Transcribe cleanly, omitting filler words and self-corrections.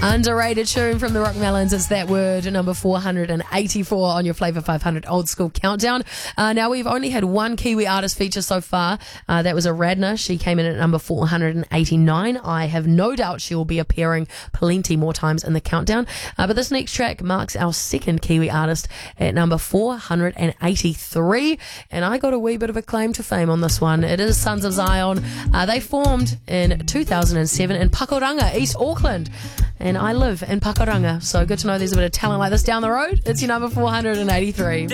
Underrated tune from the Rockmelons. It's That Word, number 484 on your Flavour 500 Old School Countdown. Now, we've only had one Kiwi artist feature so far. That was Aradna. She came in at number 489. I have no doubt she will be appearing plenty more times in the countdown. But this next track marks our second Kiwi artist at number 483. And I got a wee bit of a claim to fame on this one. It is Sons of Zion. They formed in 2007 in Pakuranga, East Auckland. And I live in Pakuranga, so good to know there's a bit of talent like this down the road. It's your number 483.